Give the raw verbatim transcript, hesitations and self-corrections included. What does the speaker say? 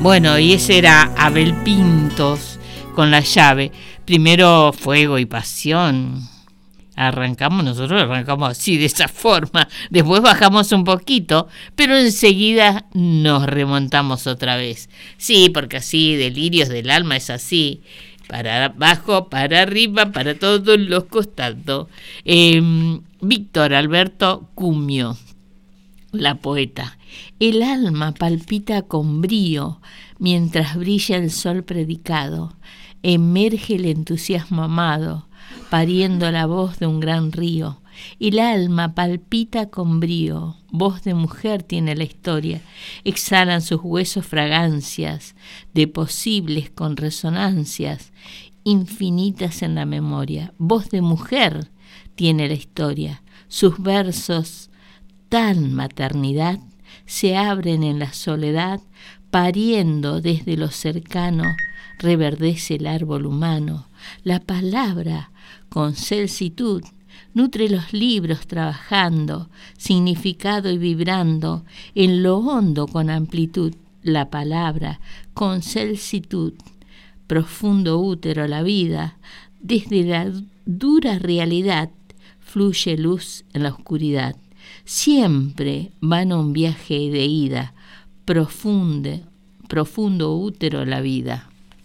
Bueno, y ese era Abel Pintos con La llave. Primero Fuego y Pasión. Arrancamos, nosotros arrancamos así, de esa forma. Después bajamos un poquito, pero enseguida nos remontamos otra vez. Sí, porque así, Delirios del Alma es así. Para abajo, para arriba, para todos los costados. Eh, Víctor Alberto Cumio, la poeta. El alma palpita con brío mientras brilla el sol predicado. Emerge el entusiasmo amado, pariendo la voz de un gran río. El alma palpita con brío, voz de mujer tiene la historia. Exhalan sus huesos fragancias de posibles con resonancias infinitas en la memoria. Voz de mujer tiene la historia. Sus versos, tan maternidad, se abren en la soledad, pariendo desde lo cercano, reverdece el árbol humano. La palabra, con celsitud, nutre los libros trabajando, significado y vibrando, en lo hondo con amplitud. La palabra, con celsitud, profundo útero la vida, desde la dura realidad, fluye luz en la oscuridad. Siempre van a un viaje de ida, profundo, profundo útero la vida.